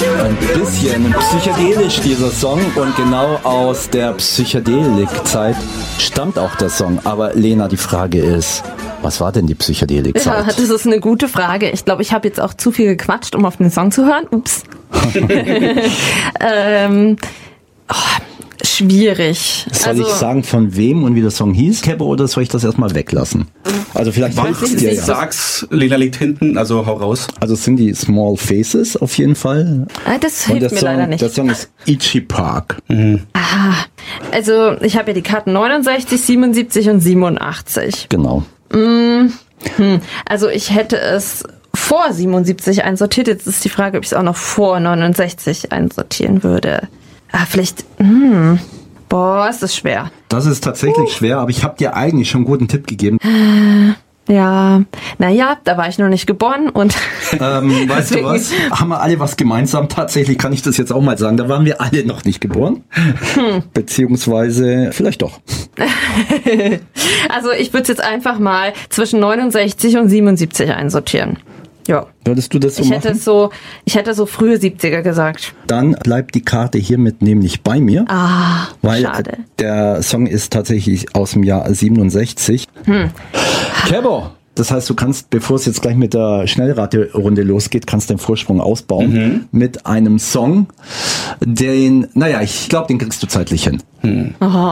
Ein bisschen psychedelisch dieser Song und genau aus der Psychedelik-Zeit stammt auch der Song. Aber Lena, die Frage ist, was war denn die Psychedelik-Zeit? Ja, das ist eine gute Frage. Ich glaube, ich habe jetzt auch zu viel gequatscht, um auf den Song zu hören. Ups. Schwierig. Soll ich sagen, von wem und wie der Song hieß, Kebbo, oder soll ich das erstmal weglassen? Also vielleicht ich sag's, Lena liegt hinten, also hau raus. Also es sind die Small Faces auf jeden Fall. Das hilft mir leider nicht. Der Song ist Itchy Park. Also ich habe ja die Karten 69, 77 und 87. Genau. Also ich hätte es vor 77 einsortiert. Jetzt ist die Frage, ob ich es auch noch vor 69 einsortieren würde. Vielleicht, ist das schwer. Das ist tatsächlich schwer, aber ich habe dir eigentlich schon einen guten Tipp gegeben. Ja, naja, da war ich noch nicht geboren und... weißt du was? Haben wir alle was gemeinsam? Tatsächlich kann ich das jetzt auch mal sagen. Da waren wir alle noch nicht geboren. Beziehungsweise vielleicht doch. Also ich würde es jetzt einfach mal zwischen 69 und 77 einsortieren. Ja. Würdest du das so machen? Ich hätte so frühe 70er gesagt. Dann bleibt die Karte hiermit nämlich bei mir. Weil schade. Der Song ist tatsächlich aus dem Jahr 67. Kebbo! Das heißt, du kannst, bevor es jetzt gleich mit der Schnellraterunde losgeht, kannst den Vorsprung ausbauen mit einem Song, ich glaube, den kriegst du zeitlich hin.